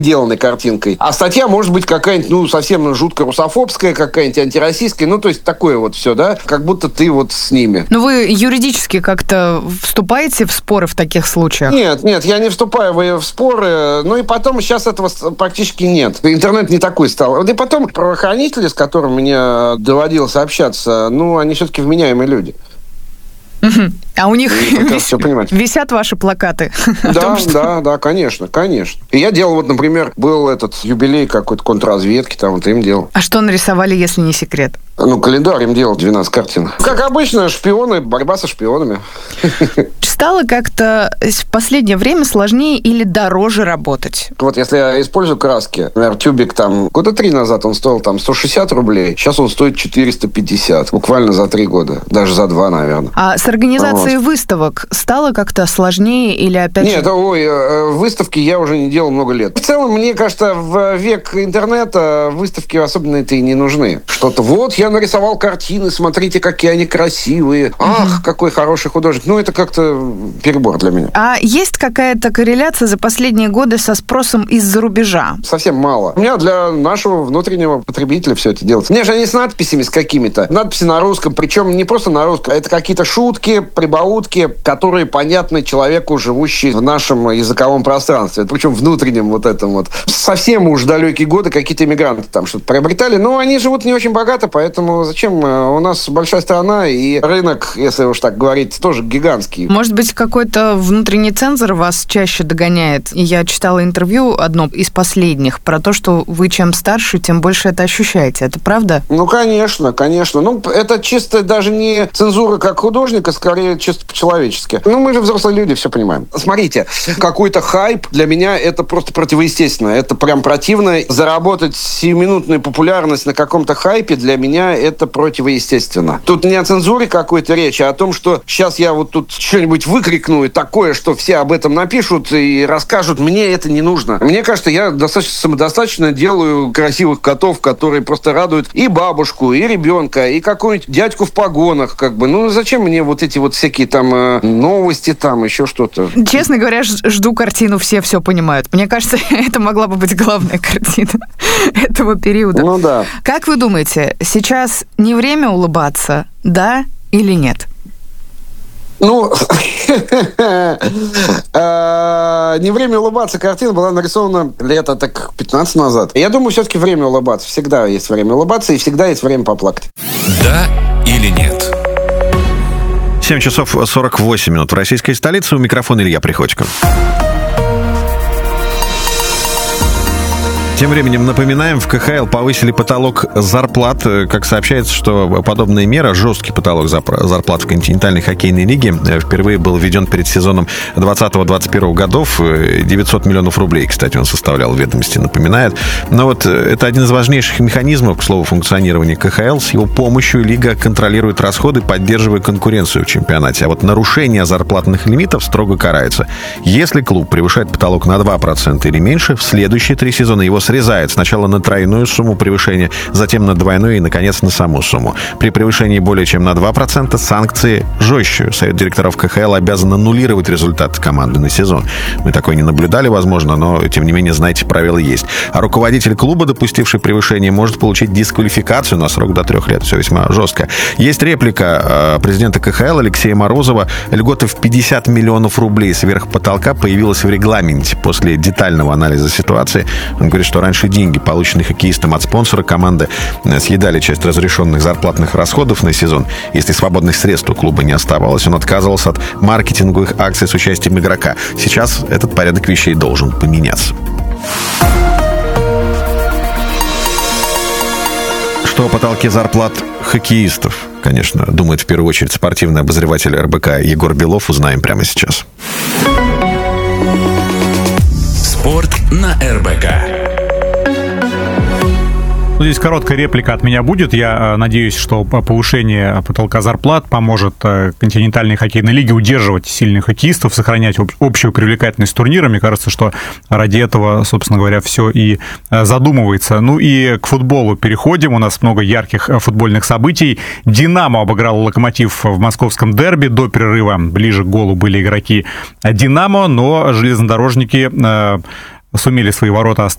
деланной картинкой. А статья может быть какая-нибудь, совсем жутко русофобская, какая-нибудь антироссийская, то есть такое вот все, да, как будто ты вот с ними. Но вы юридически как-то вступаете в споры в таких случаях? Нет, я не вступаю в споры, и потом сейчас этого практически нет. Интернет не такой стал. И потом правоохранители, с которыми мне доводилось общаться, они все-таки вменяемые люди. А у них висят ваши плакаты? Да, конечно. И я делал, например, был этот юбилей какой-то контрразведки, им делал. А что нарисовали, если не секрет? Календарь им делал, 12 картин. Как обычно, шпионы, борьба со шпионами. Стало как-то в последнее время сложнее или дороже работать? Вот если я использую краски, например, тюбик года 3 назад он стоил 160 рублей, сейчас он стоит 450, буквально за 3 года, даже за 2, наверное. А с организацией выставок стало как-то сложнее или опять Нет, выставки я уже не делал много лет. В целом, мне кажется, в век интернета выставки особенно-то и не нужны. Что-то я нарисовал картины, смотрите, какие они красивые. Ах, какой хороший художник. Это как-то перебор для меня. А есть какая-то корреляция за последние годы со спросом из-за рубежа? Совсем мало. У меня для нашего внутреннего потребителя все это делается. У меня же они с надписями с какими-то. Надписи на русском, причем не просто на русском. Это какие-то шутки, прибаутки, которые понятны человеку, живущему в нашем языковом пространстве. Причем внутреннем Совсем уж далекие годы какие-то иммигранты что-то приобретали. Но они живут не очень богато, поэтому зачем? У нас большая страна, и рынок, если уж так говорить, тоже гигантский. Может быть, какой-то внутренний цензор вас чаще догоняет? И я читала интервью, одно из последних, про то, что вы чем старше, тем больше это ощущаете. Это правда? Конечно. Это чисто даже не цензура как художника, скорее чисто по-человечески. Мы же взрослые люди, все понимаем. Смотрите, какой-то хайп для меня это просто противоестественно. Это прям противно. Заработать сиюминутную популярность на каком-то хайпе для меня это противоестественно. Тут не о цензуре какой-то речи, а о том, что сейчас я тут что-нибудь выкрикну такое, что все об этом напишут и расскажут. Мне это не нужно. Мне кажется, я достаточно самодостаточно делаю красивых котов, которые просто радуют и бабушку, и ребенка, и какого-нибудь дядьку в погонах. Зачем мне эти всякие новости, еще что-то? Честно говоря, жду картину «Все понимают». Мне кажется, это могла бы быть главная картина этого периода. Да. Как вы думаете, сейчас не время улыбаться, да или нет? Не время улыбаться. Картина была нарисована лет 15 назад. Я думаю, все-таки время улыбаться. Всегда есть время улыбаться, и всегда есть время поплакать. Да или нет? 7 часов 48 минут в российской столице. У микрофона Илья Приходько. Тем временем напоминаем, в КХЛ повысили потолок зарплат. Как сообщается, что подобная мера, жесткий потолок зарплат в континентальной хоккейной лиге, впервые был введен перед сезоном 2020-2021 годов. 900 миллионов рублей, кстати, он составлял, в ведомости напоминает. Но это один из важнейших механизмов, к слову, функционирования КХЛ. С его помощью лига контролирует расходы, поддерживая конкуренцию в чемпионате. А нарушение зарплатных лимитов строго карается. Если клуб превышает потолок на 2% или меньше, в следующие 3 сезона его срезает сначала на тройную сумму превышения, затем на двойную и, наконец, на саму сумму. При превышении более чем на 2% санкции жестче. Совет директоров КХЛ обязан аннулировать результат команды на сезон. Мы такое не наблюдали, возможно, но, тем не менее, знаете, правила есть. А руководитель клуба, допустивший превышение, может получить дисквалификацию на срок до 3 лет. Все весьма жестко. Есть реплика президента КХЛ Алексея Морозова. Льгота в 50 миллионов рублей сверх потолка появилась в регламенте после детального анализа ситуации. Он говорит, что раньше деньги, полученные хоккеистам от спонсора команды, съедали часть разрешенных зарплатных расходов на сезон. Если свободных средств у клуба не оставалось, он отказывался от маркетинговых акций с участием игрока. Сейчас этот порядок вещей должен поменяться. Что о потолке зарплат хоккеистов, конечно, думает в первую очередь спортивный обозреватель РБК Егор Белов, узнаем прямо сейчас. Спорт на РБК. Здесь короткая реплика от меня будет. Я надеюсь, что повышение потолка зарплат поможет континентальной хоккейной лиге удерживать сильных хоккеистов, сохранять общую привлекательность турнира. Мне кажется, что ради этого, собственно говоря, все и задумывается. И к футболу переходим. У нас много ярких футбольных событий. «Динамо» обыграл «Локомотив» в московском дерби. До перерыва ближе к голу были игроки «Динамо», но железнодорожники сумели свои ворота